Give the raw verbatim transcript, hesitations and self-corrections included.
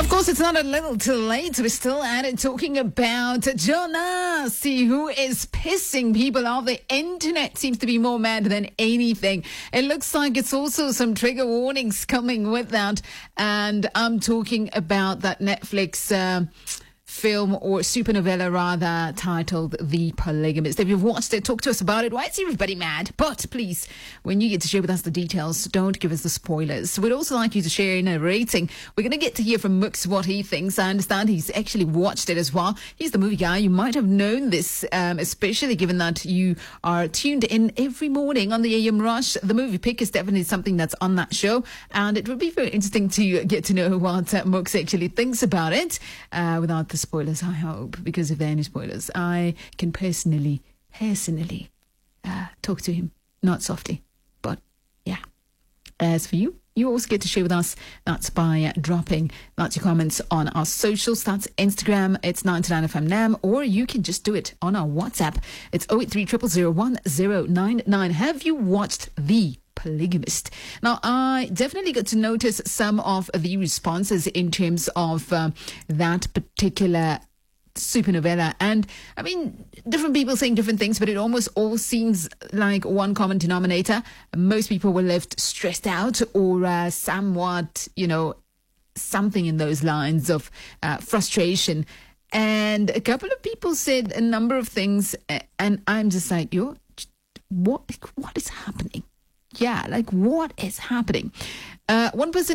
Of course, it's not a little too late. We're still at it talking about Jonas, who is pissing people off. The internet seems to be more mad than anything. It looks like it's also some trigger warnings coming with that. And I'm talking about that Netflix uh, film or supernovela rather titled The Polygamist. If you've watched it, talk to us about it. Why is everybody mad? But please, when you get to share with us the details, don't give us the spoilers. We'd also like you to share in a rating. We're going to get to hear from Mux what he thinks. I understand he's actually watched it as well. He's the movie guy. You might have known this, um, especially given that you are tuned in every morning on the A M Rush. The Movie Pick is definitely something that's on that show, and it would be very interesting to get to know what uh, Mux actually thinks about it uh, without the spoilers, I hope, because if there are any spoilers, I can personally, personally uh, talk to him, not softly, but yeah. As for you, you also get to share with us. That's by uh, dropping that's your comments on our socials. That's Instagram, it's ninety-nine F M Nam, or you can just do it on our WhatsApp. It's oh eight three, zero zero zero, one zero nine nine. Have you watched The Polygamist? Now, I definitely got to notice some of the responses in terms of uh, that particular supernovela, and I mean, different people saying different things, but it almost all seems like one common denominator. Most people were left stressed out or uh, somewhat, you know, something in those lines of uh, frustration. And a couple of people said a number of things, and I'm just like, yo, what what is happening? Yeah, like what is happening? Uh, one person